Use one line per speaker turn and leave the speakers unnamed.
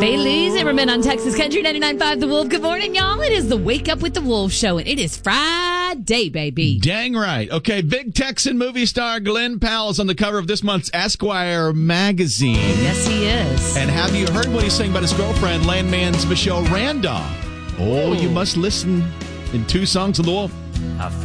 Bailey Zimmerman on Texas Country 99.5 The Wolf. Good morning, y'all. It is the Wake Up with the Wolf show, and it is Friday, baby.
Dang right. Okay, big Texan movie star Glenn Powell is on the cover of this month's Esquire magazine.
Yes, he is.
And have you heard what he's saying about his girlfriend, Landman's Michelle Randolph? Oh, you must listen in 2 songs of the Wolf.